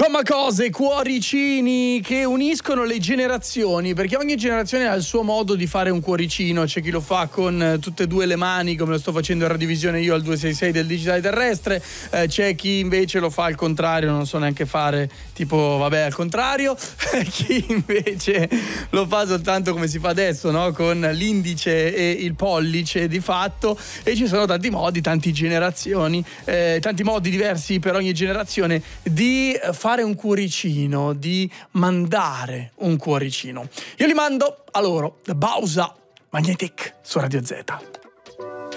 Cose, cuoricini che uniscono le generazioni, perché ogni generazione ha il suo modo di fare un cuoricino. C'è chi lo fa con tutte e due le mani, come lo sto facendo in radiovisione io al 266 del digitale terrestre, c'è chi invece lo fa al contrario, non so neanche fare, tipo vabbè al contrario, chi invece lo fa soltanto come si fa adesso, no? Con l'indice e il pollice di fatto. E ci sono tanti modi, tante generazioni, tanti modi diversi per ogni generazione di fare un cuoricino, di mandare un cuoricino. Io li mando a loro, Bausa Magnetic su Radio Z.